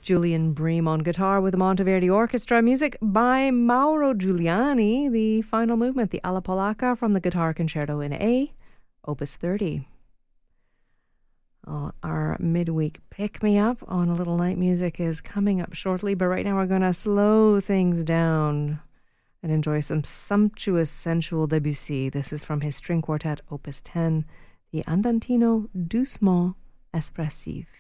Julian Bream on guitar with the Monteverdi Orchestra. Music by Mauro Giuliani. The final movement, the Alla Polacca from the Guitar Concerto in A, Opus 30. Our midweek pick-me-up on a little night music is coming up shortly, but right now we're going to slow things down and enjoy some sumptuous, sensual Debussy. This is from his string quartet, Opus 10, the Andantino Doucement Espressif.